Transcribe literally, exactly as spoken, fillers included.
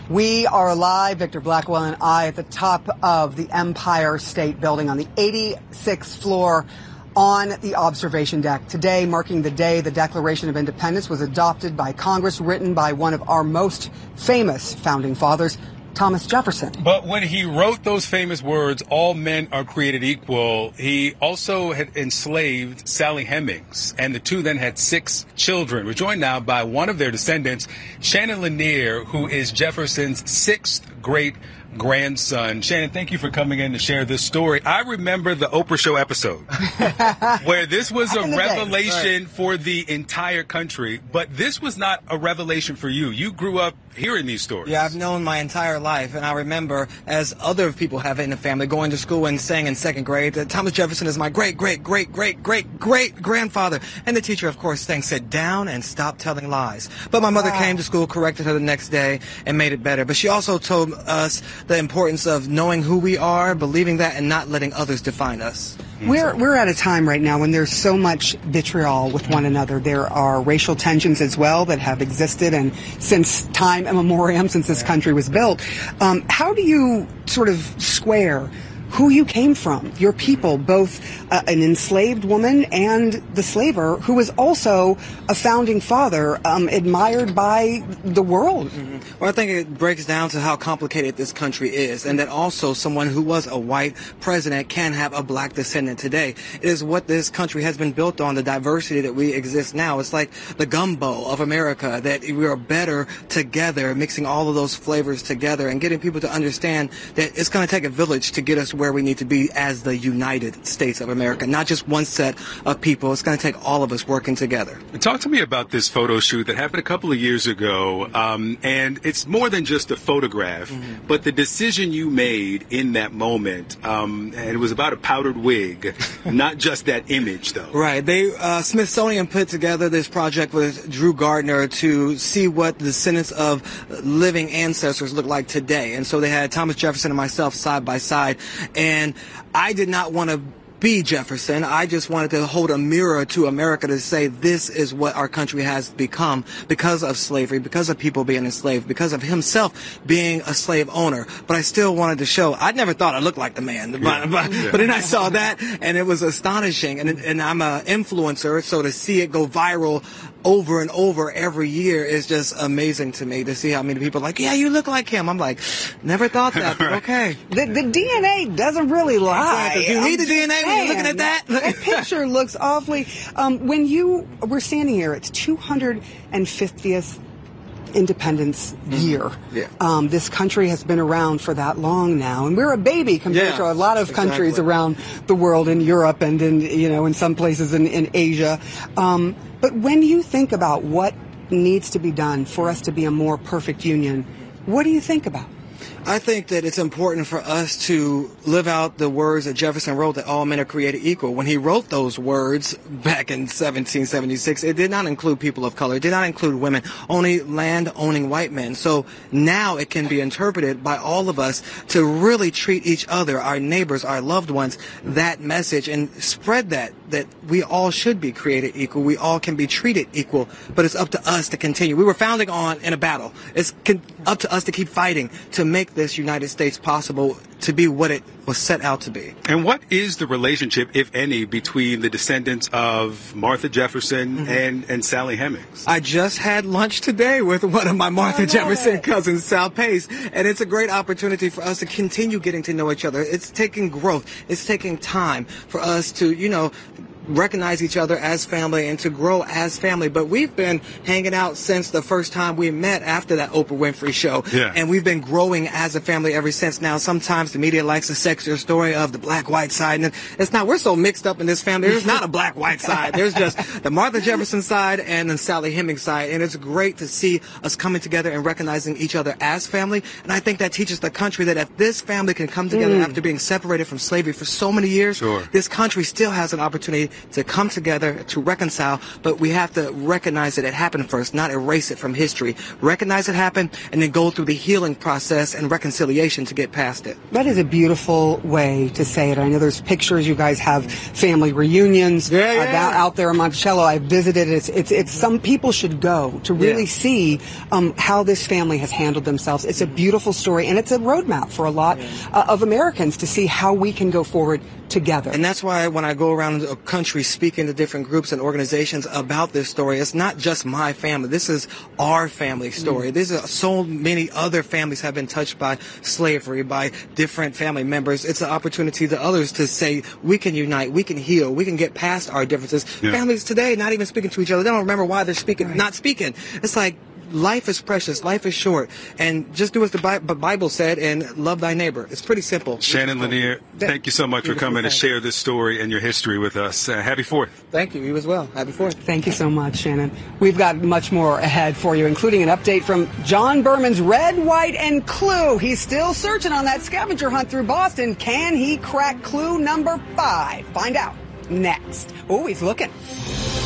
We are live, Victor Blackwell and I, at the top of the Empire State Building on the eighty-sixth floor on the observation deck. Today, marking the day the Declaration of Independence was adopted by Congress, written by one of our most famous founding fathers, Thomas Jefferson. But when he wrote those famous words, all men are created equal, he also had enslaved Sally Hemings, and the two then had six children. We're joined now by one of their descendants, Shannon Lanier, who is Jefferson's sixth great grandson. Shannon, thank you for coming in to share this story. I remember the Oprah Show episode where this was a revelation right. for the entire country, but this was not a revelation for you. You grew up hearing these stories. Yeah, I've known my entire life, and I remember, as other people have in the family, going to school and saying in second grade that Thomas Jefferson is my great, great, great, great, great, great grandfather. And the teacher, of course, saying, sit down and stop telling lies. But my mother wow. came to school, corrected her the next day, and made it better. But she also told us the importance of knowing who we are, believing that, and not letting others define us. We're, we're at a time right now when there's so much vitriol with one another. There are racial tensions as well that have existed and since time immemorial, since this country was built. Um, how do you sort of square who you came from, your people, both uh, an enslaved woman and the slaver, who was also a founding father, um, admired by the world? Mm-hmm. Well, I think it breaks down to how complicated this country is, and that also someone who was a white president can have a black descendant today. It is what this country has been built on, the diversity that we exist now. It's like the gumbo of America, that we are better together, mixing all of those flavors together and getting people to understand that it's going to take a village to get us where we need to be as the United States of America, not just one set of people. It's going to take all of us working together. Talk to me about this photo shoot that happened a couple of years ago, um, and it's more than just a photograph, mm-hmm. but the decision you made in that moment, um, and it was about a powdered wig, not just that image, though. Right. They uh, Smithsonian put together this project with Drew Gardner to see what the descendants of living ancestors look like today, and so they had Thomas Jefferson and myself side by side. And I did not want to be Jefferson. I just wanted to hold a mirror to America to say this is what our country has become because of slavery, because of people being enslaved, because of himself being a slave owner. But I still wanted to show, I never thought I looked like the man. Yeah. But, but, yeah. but then I saw that, and it was astonishing. And, and I'm an influencer, so to see it go viral over and over every year is just amazing to me, to see how many people are like, yeah, you look like him. I'm like, never thought that, but okay. The, the D N A doesn't really lie. Exactly. You need the D N A when you're looking at that. That picture looks awfully... Um, when you... We're standing here, it's two hundred fiftieth Independence year. Mm-hmm. Yeah. Um, this country has been around for that long now, and we're a baby compared yeah, to a lot of countries exactly. around the world, in Europe and in, you know, in some places in, in Asia. Um, but when you think about what needs to be done for us to be a more perfect union, what do you think about? I think that it's important for us to live out the words that Jefferson wrote, that all men are created equal. When he wrote those words back in seventeen seventy-six, it did not include people of color. It did not include women, only land-owning white men. So now it can be interpreted by all of us to really treat each other, our neighbors, our loved ones, that message, and spread that, that we all should be created equal. We all can be treated equal, but it's up to us to continue. We were founding on in a battle. It's con- up to us to keep fighting to make this United States possible to be what it was set out to be. And what is the relationship, if any, between the descendants of Martha Jefferson mm-hmm. and, and Sally Hemings? I just had lunch today with one of my Martha Jefferson it. cousins, Sal Pace, and it's a great opportunity for us to continue getting to know each other. It's taking growth. It's taking time for us to, you know, recognize each other as family and to grow as family. But we've been hanging out since the first time we met after that Oprah Winfrey show. Yeah. And we've been growing as a family ever since. Now, sometimes the media likes to sex your story of the black-white side. And it's not. We're so mixed up in this family. There's not a black-white side. There's just the Martha Jefferson side and the Sally Hemings side. And it's great to see us coming together and recognizing each other as family. And I think that teaches the country that if this family can come together mm. after being separated from slavery for so many years, sure. this country still has an opportunity to come together, to reconcile, but we have to recognize that it happened first, not erase it from history. Recognize it happened, and then go through the healing process and reconciliation to get past it. That is a beautiful way to say it. I know there's pictures. You guys have family reunions yeah, yeah. About, out there in Monticello. I visited. It's, it's, it's some people should go to really yeah. see um, how this family has handled themselves. It's a beautiful story, and it's a roadmap for a lot uh, of Americans to see how we can go forward together. And that's why when I go around the country speaking to different groups and organizations about this story, it's not just my family. This is our family story. Mm. There's so many other families have been touched by slavery, by different family members. It's an opportunity to others to say, we can unite, we can heal, we can get past our differences. Yeah. Families today not even speaking to each other. They don't remember why they're speaking, right. not speaking. It's like, life is precious. Life is short. And just do as the Bi- Bible said and love thy neighbor. It's pretty simple. Shannon Lanier, thank you so much for coming to share this story and your history with us. Uh, happy fourth. Thank you. You as well. Happy fourth. Thank you so much, Shannon. We've got much more ahead for you, including an update from John Berman's Red, White, and Clue. He's still searching on that scavenger hunt through Boston. Can he crack clue number five? Find out next. Oh, he's looking.